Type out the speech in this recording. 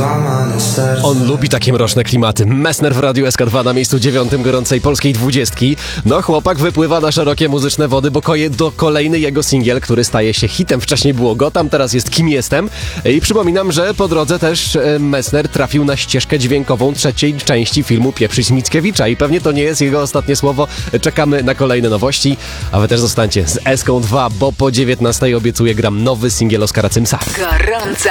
złamane serce. On lubi takie mroczne klimaty. Messner w Radiu SK2 na miejscu 9 gorącej polskiej 20. No chłopak wypływa na szerokie muzyczne wody, bo do kolejny jego singiel, który staje się hitem. Wcześniej było Gotham, teraz jest Kim Jestem. I przypominam, że po drodze też Messner trafił na ścieżkę dźwiękową trzeciej części filmu Pieprzyć Mickiewicza. I pewnie to nie jest jego ostatnie słowo. Czekamy na kolejne nowości, a wy też zostańcie z SK2, bo po 19 obiecuję gram nowy singiel Oskara Cymsa. Gorąca